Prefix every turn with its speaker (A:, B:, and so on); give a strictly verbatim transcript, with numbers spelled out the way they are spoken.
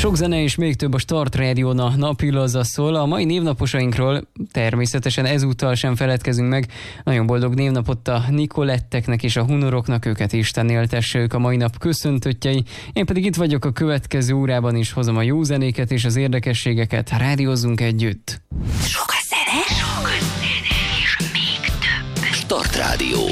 A: Sok zene és még több a Start Rádión a napilazza szól. A mai névnaposainkról természetesen ezúttal sem feledkezünk meg. Nagyon boldog névnapot a Nikoletteknek és a Hunoroknak, őket Isten éltesse, ők a mai nap köszöntöttjei. Én pedig itt vagyok a következő órában is, hozom a jó zenéket és az érdekességeket. Rádiózzunk együtt!
B: Sok a zene, sok a zene és még több. Start Rádió.